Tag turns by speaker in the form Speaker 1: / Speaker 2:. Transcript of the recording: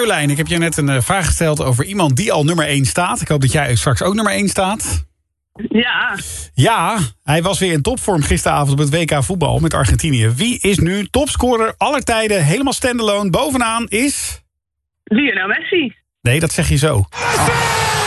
Speaker 1: Marjolein, ik heb je net een vraag gesteld over iemand die al nummer 1 staat. Ik hoop dat jij straks ook nummer 1 staat.
Speaker 2: Ja.
Speaker 1: Ja, hij was weer in topvorm gisteravond op het WK voetbal met Argentinië. Wie is nu topscorer aller tijden, helemaal standalone, bovenaan is...
Speaker 2: Lionel Messi.
Speaker 1: Nee, dat zeg je zo.